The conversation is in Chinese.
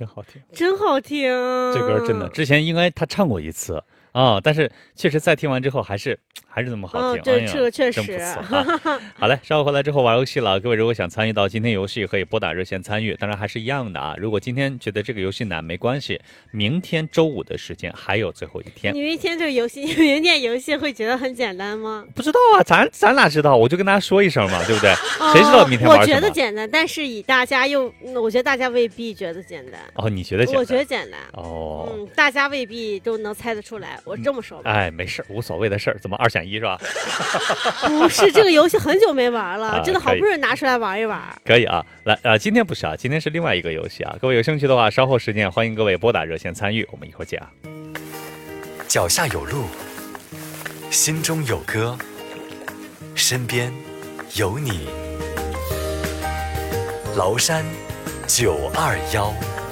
真好听， 真好听。 这歌真的，之前应该他唱过一次啊，但是确实再听完之后还是那么好听。 对，这个确真不实。 错啊。好嘞，稍后回来之后玩游戏了，各位如果想参与到今天游戏，可以拨打热线参与，当然还是一样的啊。如果今天觉得这个游戏难，没关系，明天周五的时间还有最后一天。 你明天这个游戏，明天游戏会觉得很简单吗？ 不知道啊，咱哪知道？我就跟大家说一声嘛，对不对？谁知道明天玩什么？ 我觉得简单，但是我觉得大家未必觉得简单。 哦，你觉得简单？ 我觉得简单。 哦， 大家未必都能猜得出来。我这么说吧。 哎，没事，无所谓的事儿，怎么2选1是吧？ 不是，这个游戏很久没玩了，真的好不容易拿出来玩一玩。 可以啊，来今天不是啊，今天是另外一个游戏啊。各位有兴趣的话，稍后时间欢迎各位拨打热线参与，我们一会儿见啊。 脚下有路，心中有歌，身边有你。崂山921。